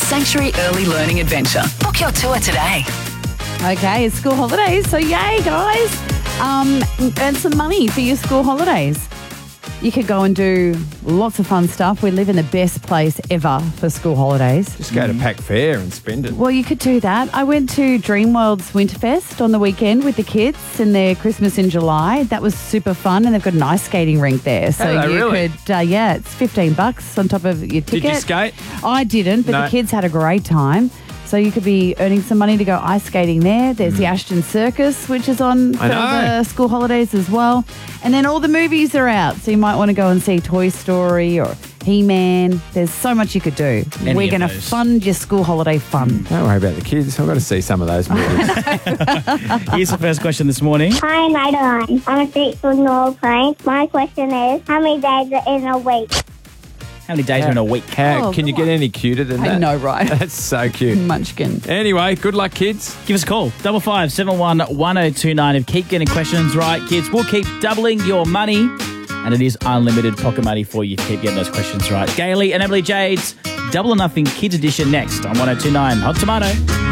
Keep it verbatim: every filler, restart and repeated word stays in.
Sanctuary Early Learning Adventure. Book your tour today. Okay, it's school holidays, so yay, guys. Um, earn some money for your school holidays. You could go and do lots of fun stuff. We live in the best place ever for school holidays. Just go to Pack Fair and spend it. Well, you could do that. I went to Dreamworld's Winterfest on the weekend with the kids and their Christmas in July. That was super fun, and they've got an ice skating rink there. So Hello, you really? could, uh, yeah, it's fifteen bucks on top of your ticket. Did you skate? I didn't, but No. the kids had a great time. So you could be earning some money to go ice skating there. There's the Ashton Circus, which is on for I know. the school holidays as well. And then all the movies are out. So you might want to go and see Toy Story or He-Man. There's so much you could do. Any We're of going to those. fund your school holiday fun. Don't worry about the kids. I've got to see some of those movies. Here's the first question this morning. Hi, Madeline. I'm a six from North Plains. My question is, how many days are in a week? How many days are in a week? How, Oh, can you come get any cuter than that? I know, right? That's so cute. Munchkin. Anyway, good luck, kids. Give us a call. Double five seven one one zero two nine. If you keep getting questions right, kids, we'll keep doubling your money. And it is unlimited pocket money for you to keep getting those questions right. Gailey and Emily Jade's Double or Nothing Kids Edition next on one oh two nine Hot Tomato.